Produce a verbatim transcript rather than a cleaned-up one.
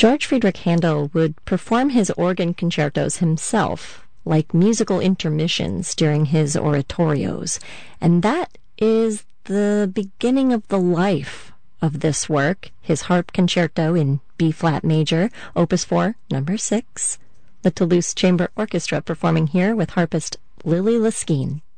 George Friedrich Handel would perform his organ concertos himself, like musical intermissions during his oratorios, and that is the beginning of the life of this work, his harp concerto in B-flat major, Opus four, number six. The Toulouse Chamber Orchestra performing here with harpist Lily Liskine.